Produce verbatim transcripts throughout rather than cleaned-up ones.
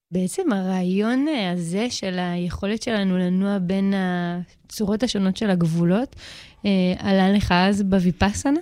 בעצם הרעיון הזה של היכולת שלנו לנוע בין הצורות השונות של הגבולות, עלה לך אז בויפאסנה?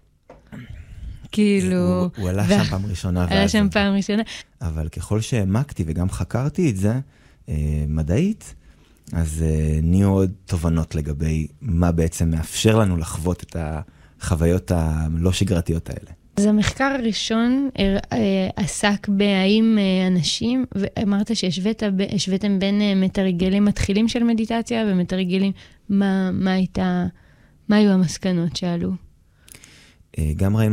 כאילו... הוא עלה שם פעם ראשונה. עלה שם פעם ראשונה. אבל ככל שהעמקתי וגם חקרתי את זה, מדעית, אז נהיו עוד תובנות לגבי מה בעצם מאפשר לנו לחוות את החוויות הלא שגרתיות האלה. אז המחקר הראשון עסק בהאם אנשים, ואמרת שהשוויתם בין מתרגלים מתחילים של מדיטציה ומתרגלים, מה, מה הייתה, מה היו המסקנות שעלו? גם ראינו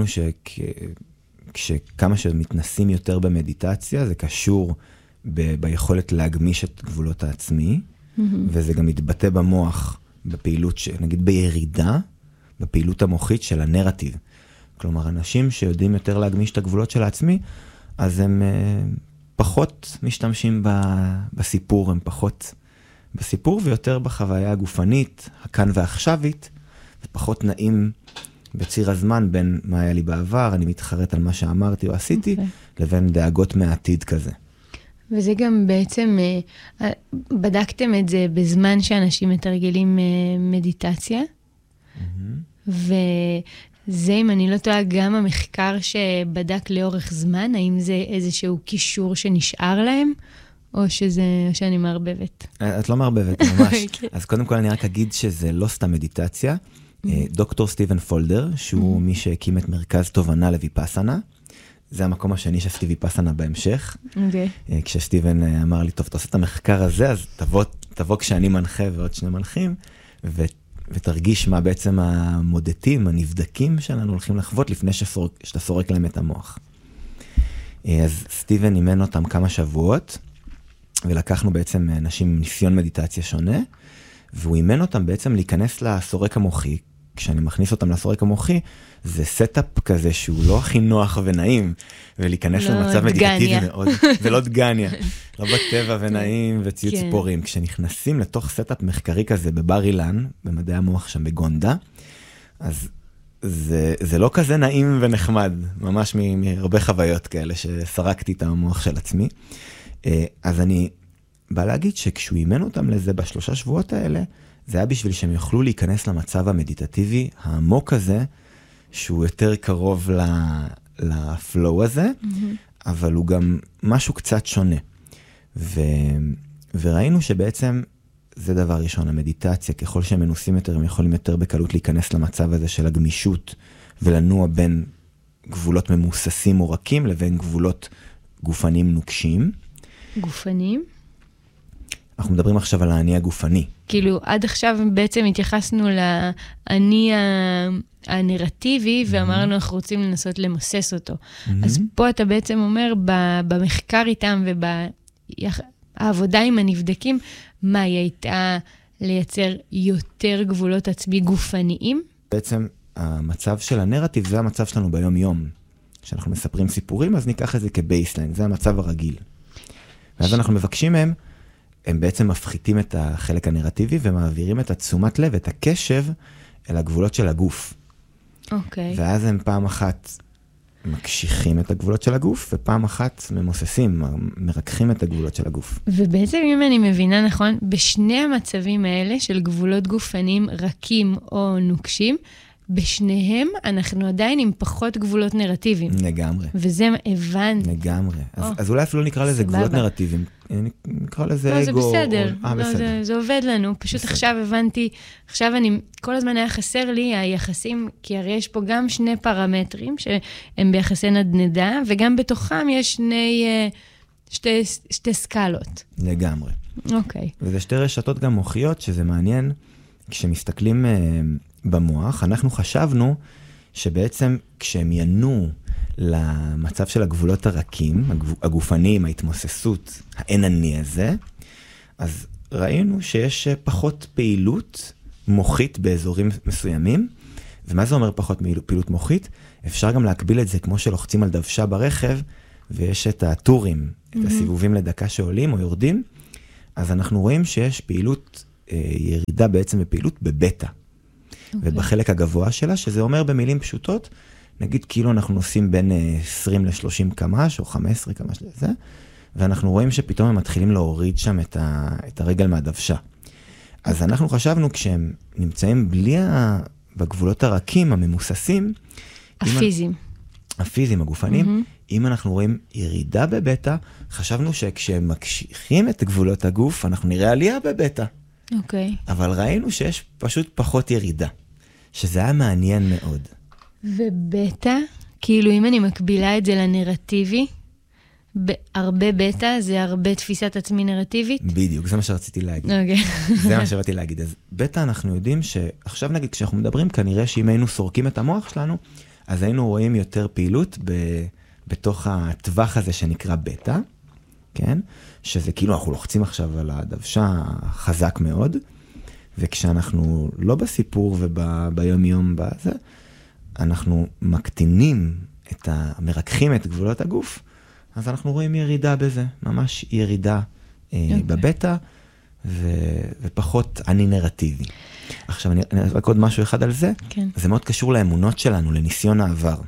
שכמה שמתנסים יותר במדיטציה, זה קשור ב- ביכולת להגמיש את גבולות העצמי, mm-hmm. וזה גם מתבטא במוח, בפעילות, ש- נגיד בירידה, בפעילות המוחית של הנרטיב. כלומר, אנשים שיודעים יותר להגמיש את הגבולות של העצמי, אז הם uh, פחות משתמשים ב- בסיפור, הם פחות בסיפור ויותר בחוויה הגופנית, הכאן ועכשווית, ופחות נעים בציר הזמן בין מה היה לי בעבר, אני מתחרט על מה שאמרתי או עשיתי, okay. לבין דאגות מהעתיד כזה. וזה גם בעצם, בדקתם את זה בזמן שאנשים מתרגלים מדיטציה, mm-hmm. וזה, אם אני לא טועה, גם המחקר שבדק לאורך זמן, האם זה איזשהו קישור שנשאר להם, או שזה, או שאני מערבבת? את לא מערבבת, ממש. Okay. אז קודם כל אני רק אגיד שזה לא סתם מדיטציה, דוקטור סטיבן פולדר, שהוא מי שהקים את מרכז תובנה לויפאסנה. זה המקום השני שעשיתי ויפאסנה בהמשך. כשסטיבן אמר לי, טוב, אתה עושה את המחקר הזה, אז תבוא, תבוא כשאני מנחה ועוד שני מנחים, ו, ותרגיש מה בעצם המודדים, הנבדקים שלנו הולכים לחוות לפני שאתה סורק להם את המוח. אז סטיבן אימן אותם כמה שבועות, ולקחנו בעצם אנשים עם ניסיון מדיטציה שונה, והוא אימן אותם בעצם להיכנס לסורק המוחי. כשאני מכניס אותם לסורק המוחי, זה סטאפ כזה שהוא לא הכי נוח ונעים, ולהיכנס לא למצב מדיטטיבי מאוד, זה לא דגניה, לא בטבע ונעים וציוד כן. ציפורים. כשנכנסים לתוך סטאפ מחקרי כזה בבר אילן, במדעי המוח שם בגונדה, אז זה, זה לא כזה נעים ונחמד, ממש מהרבה חוויות כאלה שסרקתי את המוח של עצמי. אז אני בא להגיד שכשהוא אימן אותם לזה בשלושה שבועות האלה, זה היה בשביל שהם יוכלו להיכנס למצב המדיטטיבי העמוק הזה, שהוא יותר קרוב לפלואו הזה, mm-hmm. אבל הוא גם משהו קצת שונה. ו, וראינו שבעצם זה דבר ראשון, המדיטציה, ככל שהם מנוסים יותר, הם יכולים יותר בקלות להיכנס למצב הזה של הגמישות, ולנוע בין גבולות ממוססים או רכים, לבין גבולות גופניים נוקשים. גופניים? אנחנו מדברים עכשיו על האני הגופני. כאילו, עד עכשיו בעצם התייחסנו לאני הנרטיבי, ואמרנו, אנחנו רוצים לנסות למוסס אותו. אז פה אתה בעצם אומר, במחקר איתם ובעבודה עם הנבדקים, מה היא הייתה לייצר יותר גבולות עצמי גופניים? בעצם המצב של הנרטיב זה המצב שלנו ביום יום. כשאנחנו מספרים סיפורים, אז ניקח את זה כבייסליין, זה המצב הרגיל. ואז אנחנו מבקשים מהם, הם בעצם מפחיתים את החלק הנרטיבי, ומעבירים את התשומת לב, את הקשב, אל הגבולות של הגוף. אוקיי. Okay. ואז הם פעם אחת מקשיחים את הגבולות של הגוף, ופעם אחת ממוססים, מרככים את הגבולות של הגוף. ובעצם אם אני מבינה נכון, בשני המצבים האלה של גבולות גופניים רכים או נוקשים, בשניהם אנחנו עדיין עם פחות גבולות נרטיביים. לגמרי. וזה הבן. לגמרי. אז, אז אולי אפילו נקרא לזה גבולות נרטיביים. נקרא לזה לא, אגו. זה בסדר. או... 아, לא, בסדר. זה, זה עובד לנו. פשוט בסדר. עכשיו הבנתי, עכשיו אני, כל הזמן היה חסר לי היחסים, כי הרי יש פה גם שני פרמטרים שהם ביחסי נדנדה, וגם בתוכם יש שני, שתי, שתי סקלות. לגמרי. אוקיי. וזה שתי רשתות גם מוחיות, שזה מעניין, כשמסתכלים במוח, אנחנו חשבנו שבעצם כשהם ינו למצב של הגבולות הרכים, הגופניים, ההתמוססות, האין-אני הזה, אז ראינו שיש פחות פעילות מוחית באזורים מסוימים, ומה זה אומר פחות פעילות מוחית? אפשר גם להקביל את זה כמו שלוחצים על דוושה ברכב, ויש את הטורים, את הסיבובים לדקה שעולים או יורדים, אז אנחנו רואים שיש פעילות, ירידה בעצם בפעילות בבטא. Okay. ובחלק הגבוה שלה, שזה אומר במילים פשוטות, נגיד כאילו אנחנו נוסעים בין עשרים ל-שלושים קמ"ש, או חמש עשרה קמ"ש לזה, ואנחנו רואים שפתאום הם מתחילים להוריד שם את, ה, את הרגל מהדוושה. אז אנחנו חשבנו, כשהם נמצאים בלי ה... בגבולות הרכים, הממוססים, הפיזיים. הפיזיים, הגופניים, mm-hmm. אם אנחנו רואים ירידה בבטא, חשבנו שכשהם מקשיחים את גבולות הגוף, אנחנו נראה עלייה בבטא. אוקיי. Okay. אבל ראינו שיש פשוט פחות ירידה, שזה היה מעניין מאוד. ובטא, כאילו אם אני מקבילה את זה לנרטיבי, הרבה בטא זה הרבה תפיסת עצמי נרטיבית? בדיוק, זה מה שרציתי להגיד. אוקיי. זה מה שרציתי להגיד. אז בטא אנחנו יודעים שעכשיו נגיד, כשאנחנו מדברים, כנראה שאם היינו סורקים את המוח שלנו, אז היינו רואים יותר פעילות ב, בתוך הטווח הזה שנקרא בטא, כן? שזה כאילו אנחנו לוחצים עכשיו על הדוושה חזק מאוד, וכשאנחנו לא בסיפור וביום יום בזה, אנחנו מקטינים את ה... מרככים את גבולות הגוף, אז אנחנו רואים ירידה בזה, ממש ירידה okay. אה, בבטא, ו... ופחות אני נרטיבי. עכשיו, אני רק עוד משהו אחד על זה, כן. זה מאוד קשור לאמונות שלנו, לניסיון העבר.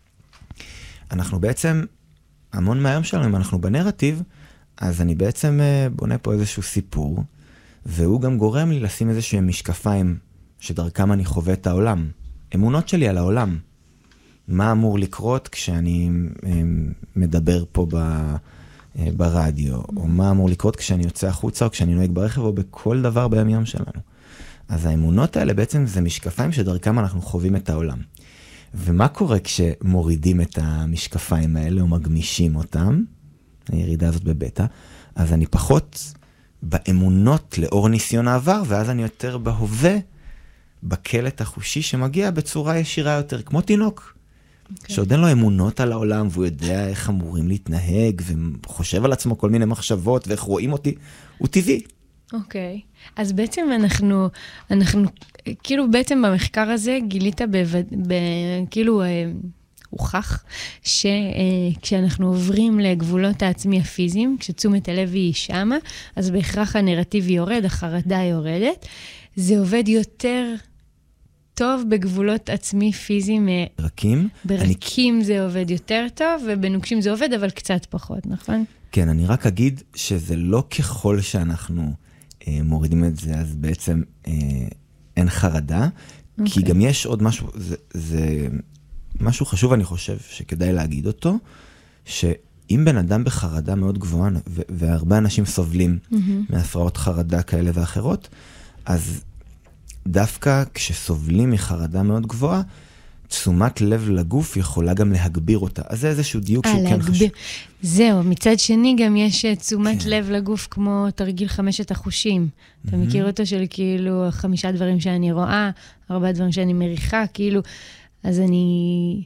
אנחנו בעצם, המון מהיום שלנו, אם אנחנו בנרטיב, אז אני בעצם בונה פה איזשהו סיפור, והוא גם גורם לי לשים איזשהו משקפיים, שדרכם אני חווה את העולם. אמונות שלי על העולם. מה אמור לקרות כשאני מדבר פה ב... ברדיו, או מה אמור לקרות כשאני יוצא החוצה, או כשאני נוהג ברכב, או בכל דבר ביום יום שלנו. אז האמונות האלה בעצם זה משקפיים שדרכם אנחנו חווים את העולם. ומה קורה כשמורידים את המשקפיים האלה, או מגמישים אותם, הירידה הזאת בבטא, אז אני פחות באמונות לאור ניסיון העבר, ואז אני יותר בהווה, בקלט החושי שמגיע בצורה ישירה יותר, כמו תינוק. Okay. שעוד אין לו אמונות על העולם, והוא יודע איך אמורים להתנהג, וחושב על עצמו כל מיני מחשבות, ואיך רואים אותי, הוא טבעי. אוקיי, okay. אז בעצם אנחנו, אנחנו, כאילו בעצם במחקר הזה גילית בווד, ב, כאילו אה, הוכח, שכשאנחנו עוברים לגבולות העצמי הפיזיים, כשתשומת הלב היא שמה, אז בהכרח הנרטיב יורד, החרדה יורדת, זה עובד יותר טוב בגבולות עצמי פיזיים. ברקים? ברקים אני... זה עובד יותר טוב, ובנוקשים זה עובד, אבל קצת פחות, נכון? כן, אני רק אגיד שזה לא ככל שאנחנו אה, מורידים את זה, אז בעצם אה, אין חרדה, okay. כי גם יש עוד משהו, זה, זה משהו חשוב, אני חושב, שכדאי להגיד אותו, שאם בן אדם בחרדה מאוד גבוהה, ו- והרבה אנשים סובלים mm-hmm. מהפרעות חרדה כאלה ואחרות, אז דווקא כשסובלים מחרדה מאוד גבוהה, תשומת לב לגוף יכולה גם להגביר אותה. אז זה איזשהו דיוק שהוא כן חשוב. זהו, מצד שני גם יש תשומת לב לגוף כמו תרגיל חמשת החושים. אתה מכיר אותו של כאילו חמישה דברים שאני רואה, ארבעה דברים שאני מריחה, כאילו, אז אני...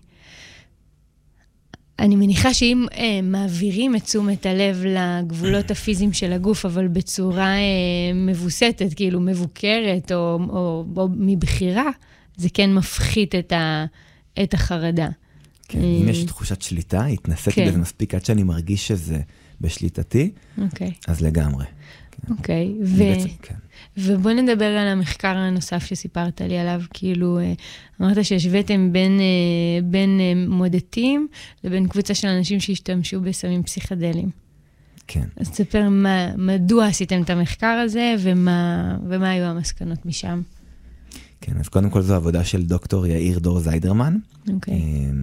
אני מניחה שאם אה, מעבירים את תשומת הלב לגבולות הפיזיים של הגוף, אבל בצורה אה, מבוסתת, כאילו מבוקרת או, או, או מבחירה, זה כן מפחית את, ה, את החרדה. כן, אם יש תחושת שליטה, התנסיתי בזה מספיק עד שאני מרגיש שזה בשליטתי, אז לגמרי. אוקיי, ובוא נדבר על המחקר הנוסף שסיפרת לי עליו, כאילו, אמרת שהשוויתם בין, בין מודדים לבין קבוצה של אנשים שהשתמשו בסמים פסיכדליים. כן. אז תספר מה, מדוע עשיתם את המחקר הזה, ומה, ומה היו המסקנות משם? כן, אז קודם כל זו עבודה של דוקטור יאיר דור זיידרמן, אוקיי.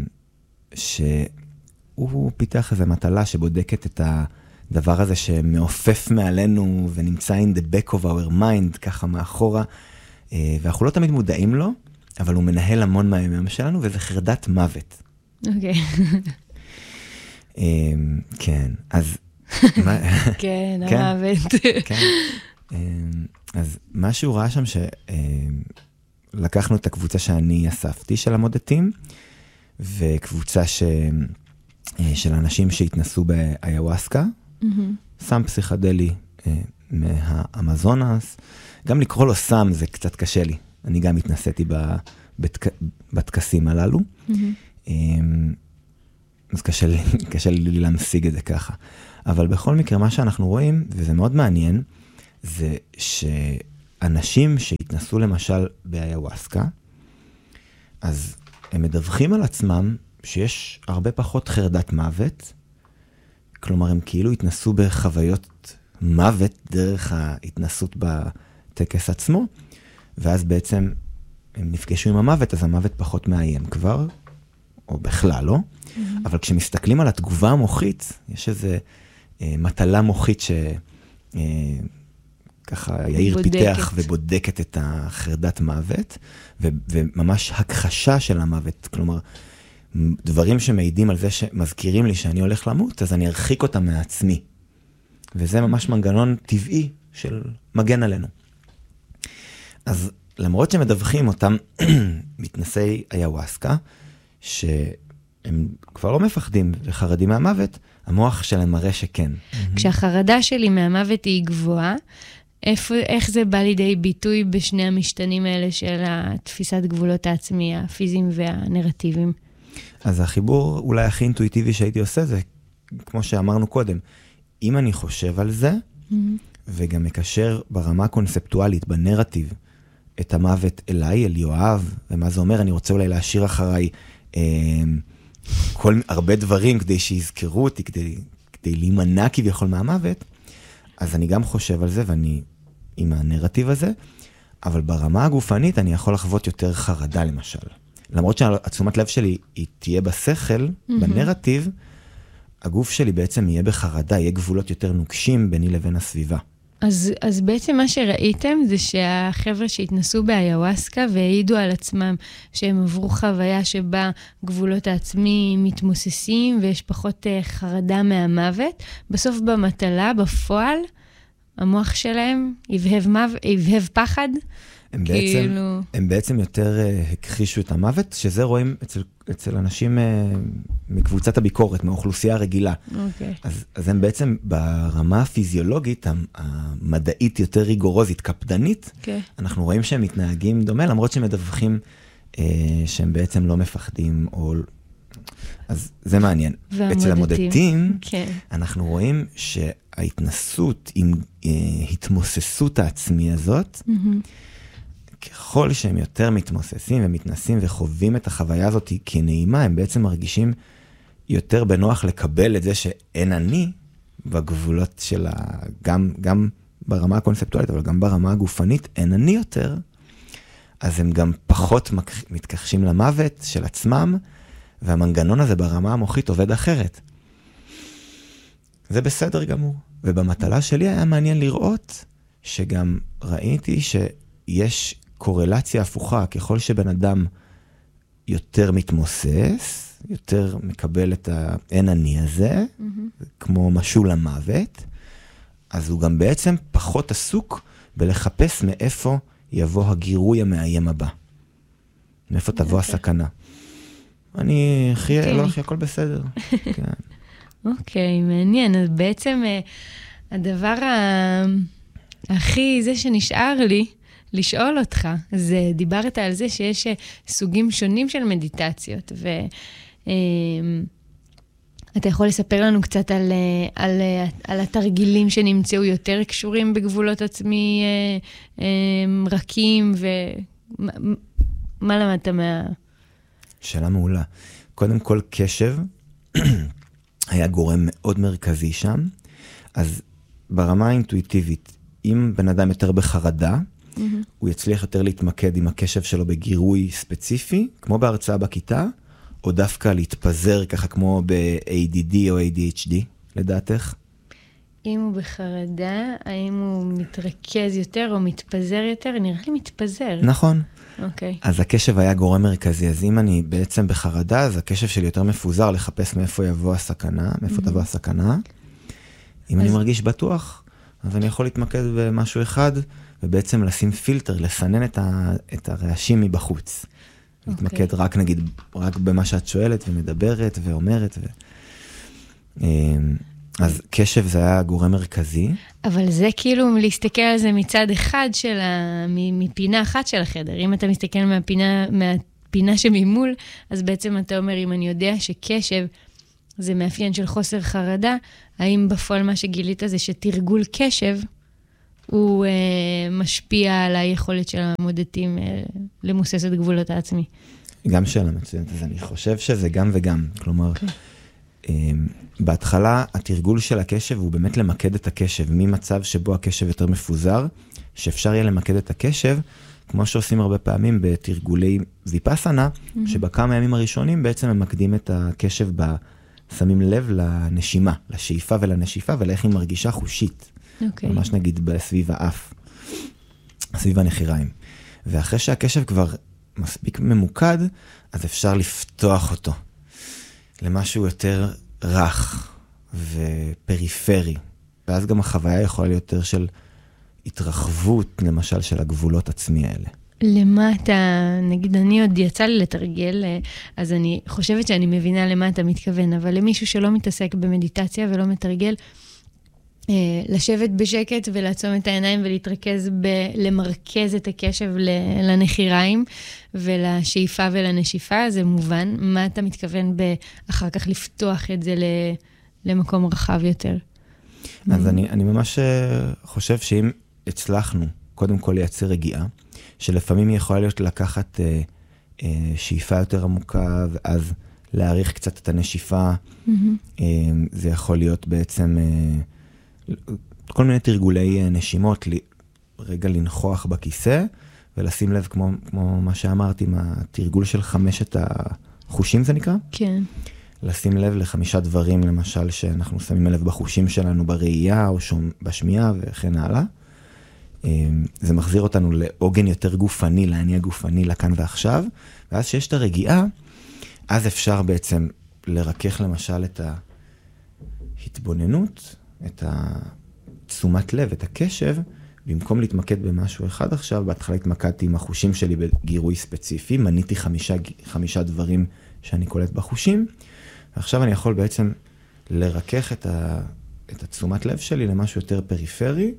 שהוא פיתח איזו מטלה שבודקת את הדבר הזה שמעופף מעלינו ונמצא in the back of our mind, ככה מאחורה, ואנחנו לא תמיד מודעים לו, אבל הוא מנהל המון מהימים שלנו, וזה חרדת מוות. אוקיי. כן, אז... כן, המוות. כן. אז מה שהוא ראה שם ש... לקחנו את הקבוצה שאני אספתי של המודדים, וקבוצה ש... של אנשים שהתנסו באיוואסקה, mm-hmm. סם פסיכדלי מהאמזונס, גם לקרוא לו סם זה קצת קשה לי, אני גם התנסיתי בתק... בתקסים הללו, mm-hmm. אז קשה לי, קשה לי להמשיג את זה ככה. אבל בכל מקרה מה שאנחנו רואים, וזה מאוד מעניין, זה ש... אנשים שהתנסו למשל באיוואסקה, אז הם מדווחים על עצמם שיש הרבה פחות חרדת מוות, כלומר, הם כאילו התנסו בחוויות מוות דרך ההתנסות בטקס עצמו, ואז בעצם הם נפגשו עם המוות, אז המוות פחות מאיים כבר, או בכלל לא. Mm-hmm. אבל כשמסתכלים על התגובה המוחית, יש איזו אה, מטלה מוחית ש... אה, ככה יאיר בודקת. פיתח ובודקת את החרדת מוות, ו- וממש הכחשה של המוות. כלומר, דברים שמעידים על זה שמזכירים לי שאני הולך למות, אז אני ארחיק אותם מעצמי. וזה ממש מנגנון טבעי של מגן עלינו. אז למרות שמדווחים אותם מתנסי איוואסקה, שהם כבר לא מפחדים וחרדים מהמוות, המוח שלהם מראה שכן. כשהחרדה שלי מהמוות היא גבוהה, איפה, איך זה בא לידי ביטוי בשני המשתנים האלה של התפיסת גבולות העצמי, הפיזיים והנרטיביים? אז החיבור אולי הכי אינטואיטיבי שהייתי עושה זה, כמו שאמרנו קודם, אם אני חושב על זה, mm-hmm. וגם מקשר ברמה הקונספטואלית, בנרטיב, את המוות אליי, אל יואב, ומה זה אומר, אני רוצה אולי להשאיר אחריי אה, כל, הרבה דברים כדי שיזכרו אותי, כדי, כדי להימנע כביכול מהמוות, אז אני גם חושב על זה, ואני עם הנרטיב הזה, אבל ברמה הגופנית אני יכול לחוות יותר חרדה למשל. למרות שהתשומת לב שלי היא תהיה בשכל, mm-hmm. בנרטיב, הגוף שלי בעצם יהיה בחרדה, יהיה גבולות יותר נוקשים ביני לבין הסביבה. אז, אז בעצם מה שראיתם זה שהחבר'ה שהתנסו באיוואסקה והעידו על עצמם שהם עברו חוויה שבה גבולות העצמי מתמוססים ויש פחות חרדה מהמוות. בסוף במטלה, בפועל, המוח שלהם יבהב, מו... יבהב פחד. הם, כאילו... בעצם, הם בעצם יותר uh, הכחישו את המוות, שזה רואים אצל, אצל אנשים uh, מקבוצת הביקורת, מהאוכלוסייה הרגילה. Okay. אז, אז הם בעצם ברמה הפיזיולוגית, המדעית יותר ריגורוזית, קפדנית, okay. אנחנו רואים שהם מתנהגים דומה, למרות שהם מדווחים uh, שהם בעצם לא מפחדים, או... אז זה מעניין. והמודדים. אצל המודדים, okay. אנחנו רואים שההתנסות עם uh, התמוססות העצמי הזאת, mm-hmm. ככל שהם יותר מתמוססים ומתנסים וחווים את החוויה הזאת כנעימה, הם בעצם מרגישים יותר בנוח לקבל את זה שאין אני בגבולות של ה... גם, גם ברמה הקונספטואלית, אבל גם ברמה הגופנית, אין אני יותר. אז הם גם פחות מתכחשים למוות של עצמם, והמנגנון הזה ברמה המוחית עובד אחרת. זה בסדר גמור. ובמטלה שלי היה מעניין לראות שגם ראיתי שיש קורלציה הפוכה, ככל שבן אדם יותר מתמוסס, יותר מקבל את האין אני הזה, mm-hmm. כמו משול למוות, אז הוא גם בעצם פחות עסוק בלחפש מאיפה יבוא הגירוי המאיים הבא. מאיפה תבוא okay. הסכנה. אני אחיה, okay. לא אחיה, הכל בסדר. כן. אוקיי, מעניין. אז בעצם הדבר הכי, זה שנשאר לי, לשאול אותך, זה דיברת על זה שיש סוגים שונים של מדיטציות, ואתה יכול לספר לנו קצת על, על, על התרגילים שנמצאו יותר קשורים בגבולות עצמי רכים, ומה למדת מה... שאלה מעולה. קודם כל, קשב היה גורם מאוד מרכזי שם, אז ברמה האינטואיטיבית, אם בן אדם יותר בחרדה, mm-hmm. הוא יצליח יותר להתמקד עם הקשב שלו בגירוי ספציפי, כמו בהרצאה בכיתה, או דווקא להתפזר ככה כמו ב-איי די די או איי די אייץ' די, לדעתך? אם הוא בחרדה, האם הוא מתרכז יותר או מתפזר יותר? נראה לי מתפזר. נכון. אוקיי. Okay. אז הקשב היה גורם מרכזי, אז אם אני בעצם בחרדה, אז הקשב שלי יותר מפוזר לחפש מאיפה יבוא הסכנה, מאיפה mm-hmm. תבוא הסכנה. אם אז... אני מרגיש בטוח, אז אני יכול להתמקד במשהו אחד, ובעצם לשים פילטר, לסנן את, ה... את הרעשים מבחוץ. Okay. להתמקד רק נגיד, רק במה שאת שואלת ומדברת ואומרת. ו... אז קשב זה היה גורם מרכזי. אבל זה כאילו להסתכל על זה מצד אחד של ה... מפינה אחת של החדר. אם אתה מסתכל מהפינה, מהפינה שממול, אז בעצם אתה אומר, אם אני יודע שקשב זה מאפיין של חוסר חרדה, האם בפועל מה שגילית זה שתרגול קשב, הוא אה, משפיע על היכולת של המודדים אה, למוסס את גבולות העצמי? גם שאלה מצוינת. אז אני חושב שזה גם וגם. כלומר, okay. בהתחלה התרגול של הקשב הוא באמת למקד את הקשב, ממצב שבו הקשב יותר מפוזר, שאפשר יהיה למקד את הקשב, כמו שעושים הרבה פעמים בתרגולי ויפאסנה, mm-hmm. שבכמה ימים הראשונים בעצם ממקדים את הקשב, שמים לב לנשימה, לשאיפה ולנשיפה, ולאיך היא מרגישה חושית. Okay. ממש נגיד בסביב האף, סביב הנחיריים. ואחרי שהקשב כבר מספיק ממוקד, אז אפשר לפתוח אותו למשהו יותר רך ופריפרי. ואז גם החוויה יכולה להיות יותר של התרחבות, למשל, של הגבולות עצמי האלה. למה אתה, נגיד, אני עוד יצא לי לתרגל, אז אני חושבת שאני מבינה למה אתה מתכוון, אבל למישהו שלא מתעסק במדיטציה ולא מתרגל, לשבת בשקט ולעצום את העיניים ולהתרכז בלמרכז את הקשב לנחיריים ולשאיפה ולנשיפה, זה מובן. מה אתה מתכוון באחר כך לפתוח את זה למקום רחב יותר? אז אני, אני ממש חושב שאם הצלחנו קודם כל לייצר רגיעה, שלפעמים יכולה להיות לקחת אה, אה, שאיפה יותר עמוקה, ואז להאריך קצת את הנשיפה. Mm-hmm. אה, זה יכול להיות בעצם אה, כל מיני תרגולי אה, נשימות, לי, רגע לנחוח בכיסא, ולשים לב כמו, כמו מה שאמרתי, מהתרגול של חמשת החושים זה נקרא? כן. לשים לב לחמישה דברים, למשל, שאנחנו שמים לב בחושים שלנו בראייה, או שום, בשמיעה וכן הלאה. זה מחזיר אותנו לעוגן יותר גופני, לעני גופני, לכאן ועכשיו, ואז שיש את הרגיעה, אז אפשר בעצם לרכך למשל את ההתבוננות, את תשומת לב, את הקשב, במקום להתמקד במשהו אחד עכשיו, בהתחלה התמקדתי עם החושים שלי בגירוי ספציפי, מניתי חמישה, חמישה דברים שאני קולט בחושים, ועכשיו אני יכול בעצם לרכך את, ה, את התשומת לב שלי למשהו יותר פריפרי,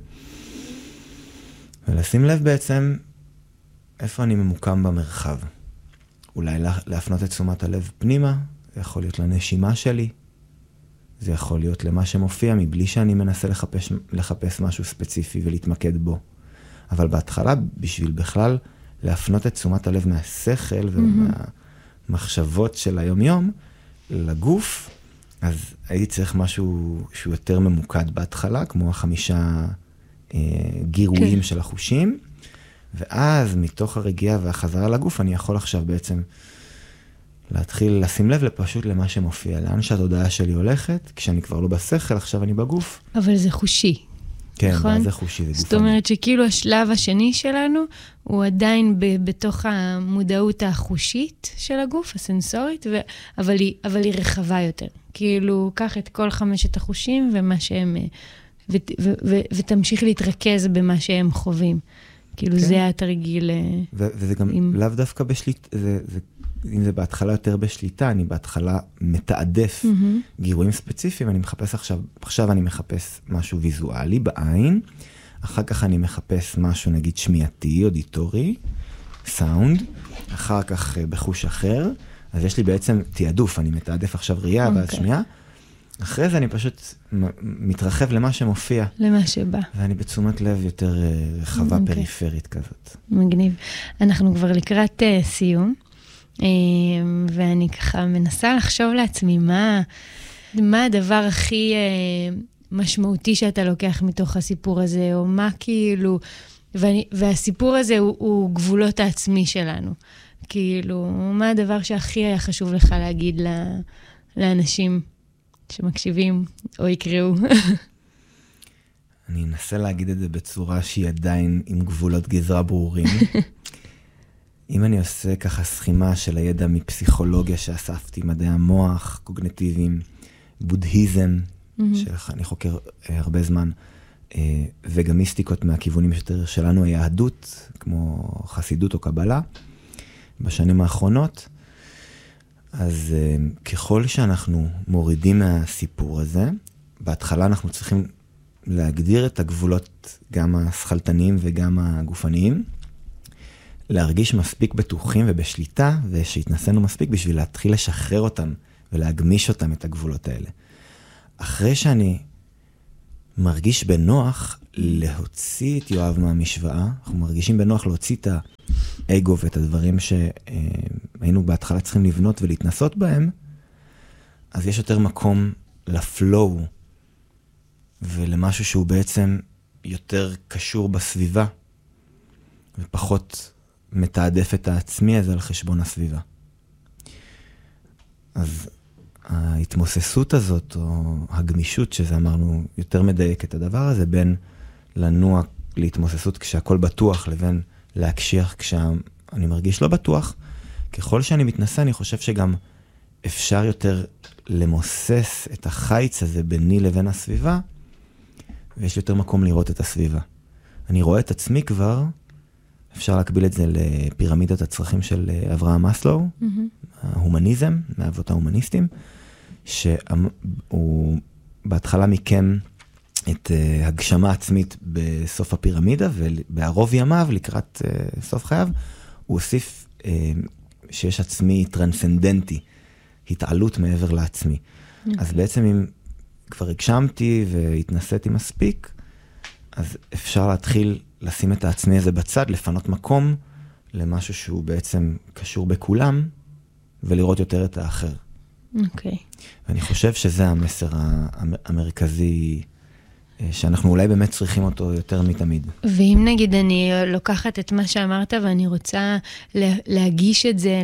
ולשים לב בעצם איפה אני ממוקם במרחב. אולי להפנות את תשומת הלב פנימה, זה יכול להיות לנשימה שלי, זה יכול להיות למה שמופיע מבלי שאני מנסה לחפש, לחפש משהו ספציפי ולהתמקד בו. אבל בהתחלה, בשביל בכלל להפנות את תשומת הלב מהשכל ומהמחשבות של היום-יום לגוף, אז הייתי צריך משהו שהוא יותר ממוקד בהתחלה, כמו החמישה גירויים של החושים, ואז מתוך הרגיעה והחזרה לגוף, אני יכול עכשיו בעצם להתחיל לשים לב לפשוט למה שמופיע, לאן שהתודעה שלי הולכת, כשאני כבר לא בשכל, עכשיו אני בגוף. אבל זה חושי. כן, נכון? זה חושי, זה גופני. זאת אומרת שכאילו השלב השני שלנו, הוא עדיין ב- בתוך המודעות החושית של הגוף, הסנסורית, ו- אבל, היא, אבל היא רחבה יותר. כאילו, קח את כל חמשת החושים ומה שהם... ו- ו- ו- ותמשיך להתרכז במה שהם חווים. כאילו כן. זה התרגיל. ו- וזה גם עם... לאו דווקא בשליטה, זה, זה, אם זה בהתחלה יותר בשליטה, אני בהתחלה מתעדף mm-hmm. גירויים ספציפיים, אני מחפש עכשיו, עכשיו אני מחפש משהו ויזואלי בעין, אחר כך אני מחפש משהו נגיד שמיעתי, אודיטורי, סאונד, אחר כך בחוש אחר, אז יש לי בעצם תיעדוף, אני מתעדף עכשיו ראייה okay. ואז שמיעה, אחרי זה אני פשוט מתרחב למה שמופיע. למה שבא. ואני בתשומת לב יותר רחבה okay. פריפרית כזאת. מגניב. אנחנו כבר לקראת uh, סיום, uh, ואני ככה מנסה לחשוב לעצמי מה, מה הדבר הכי uh, משמעותי שאתה לוקח מתוך הסיפור הזה, או מה כאילו, ואני, והסיפור הזה הוא, הוא גבולות העצמי שלנו. כאילו, מה הדבר שהכי היה חשוב לך להגיד ל, לאנשים שמקשיבים או יקראו? אני אנסה להגיד את זה בצורה שהיא עדיין עם גבולות גזרה ברורים. אם אני עושה ככה סכימה של הידע מפסיכולוגיה שאספתי, מדעי המוח, קוגניטיביים, בודהיזם, שאני חוקר הרבה זמן, וגם מיסטיקות מהכיוונים שיותר שלנו, היהדות, כמו חסידות או קבלה, בשנים האחרונות, אז uh, ככל שאנחנו מורידים מהסיפור הזה, בהתחלה אנחנו צריכים להגדיר את הגבולות, גם השכלתניים וגם הגופניים, להרגיש מספיק בטוחים ובשליטה, ושהתנסינו מספיק בשביל להתחיל לשחרר אותם, ולהגמיש אותם את הגבולות האלה. אחרי שאני מרגיש בנוח להוציא את יואב מהמשוואה, אנחנו מרגישים בנוח להוציא את האגו ואת הדברים שהיינו בהתחלה צריכים לבנות ולהתנסות בהם, אז יש יותר מקום לפלואו, ולמשהו שהוא בעצם יותר קשור בסביבה, ופחות מתעדף את העצמי הזה על חשבון הסביבה. אז ההתמוססות הזאת, או הגמישות, שזה אמרנו, יותר מדייק את הדבר הזה, בין לנוע להתמוססות כשהכל בטוח, לבין להקשיח כשאני מרגיש לא בטוח. ככל שאני מתנסה, אני חושב שגם אפשר יותר למוסס את החיץ הזה ביני לבין הסביבה, ויש יותר מקום לראות את הסביבה. אני רואה את עצמי כבר, אפשר להקביל את זה לפירמידת הצרכים של אברהם מאסלו, mm-hmm. ההומניזם, מאבות ההומניסטים, שהוא בהתחלה מיקם את uh, הגשמה עצמית בסוף הפירמידה, ובערוב ימיו, לקראת uh, סוף חייו, הוא הוסיף uh, שיש עצמי טרנסנדנטי, התעלות מעבר לעצמי. Okay. אז בעצם אם כבר הגשמתי והתנסיתי מספיק, אז אפשר להתחיל לשים את העצמי הזה בצד, לפנות מקום למשהו שהוא בעצם קשור בכולם, ולראות יותר את האחר. אוקיי. Okay. ואני חושב שזה המסר המרכזי, שאנחנו אולי באמת צריכים אותו יותר מתמיד. ואם נגיד אני לוקחת את מה שאמרת, ואני רוצה להגיש את זה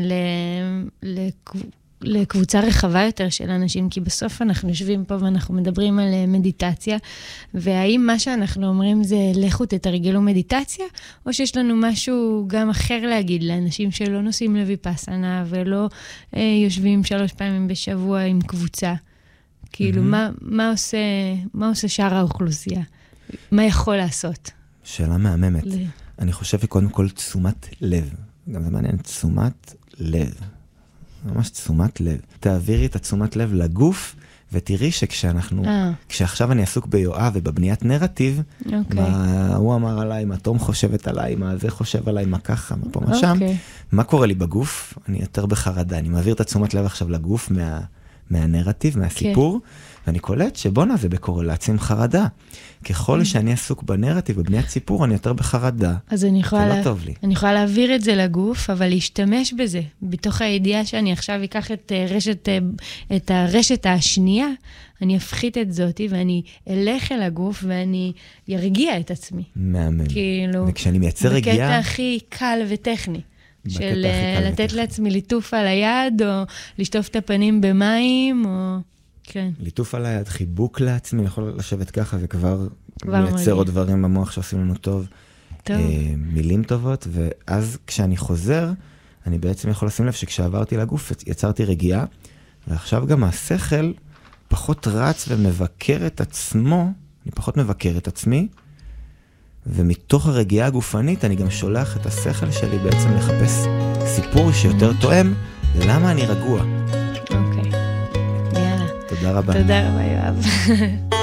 לקבוצה רחבה יותר של אנשים, כי בסוף אנחנו יושבים פה ואנחנו מדברים על מדיטציה, והאם מה שאנחנו אומרים זה לכו תתרגלו מדיטציה, או שיש לנו משהו גם אחר להגיד לאנשים שלא נוסעים לויפאסנה, ולא אה, יושבים שלוש פעמים בשבוע עם קבוצה. כאילו, mm-hmm. מה, מה עושה, מה עושה שאר האוכלוסייה? מה יכול לעשות? שאלה מהממת. ל... אני חושב שקודם כל תשומת לב. גם זה מעניין, תשומת לב. ממש תשומת לב. תעבירי את התשומת לב לגוף, ותראי שכשאנחנו, כשעכשיו אני עסוק ביואב ובבניית נרטיב, מה הוא אמר עליי, מה תום חושבת עליי, מה זה חושב עליי, מה ככה, מה פה, מה שם, מה קורה לי בגוף? אני יותר בחרדה, אני מעביר את התשומת לב עכשיו לגוף מה, מהנרטיב, מהסיפור, ואני קולט שבונה זה בקורלציה עם חרדה. ככל שאני עסוק בנרטיב, בבניית סיפור, אני יותר בחרדה. אז אני יכולה, זה לא טוב לי. אני יכולה להעביר את זה לגוף, אבל להשתמש בזה, בתוך הידיעה שאני עכשיו אקח את רשת, את הרשת השנייה, אני אפחית את זאת, ואני אלך אל הגוף, ואני ירגיע את עצמי. מאמן. כאילו, וכשאני מייצר רגיעה... בקטע הכי קל וטכני. של לתת לעצמי ליטוף על היד, או לשטוף את הפנים במים, או... כן. ליטוף על היד, חיבוק לעצמי, יכול לשבת ככה, וכבר מייצר עוד דברים במוח שעושים לנו טוב. טוב. אה, מילים טובות, ואז כשאני חוזר, אני בעצם יכול לשים לב שכשעברתי לגוף, יצרתי רגיעה, ועכשיו גם השכל פחות רץ ומבקר את עצמו, אני פחות מבקר את עצמי, ומתוך הרגיעה הגופנית אני גם שולח את השכל שלי בעצם לחפש סיפור שיותר תואם למה אני רגוע. אוקיי, יאללה. תודה רבה. תודה רבה, יואב.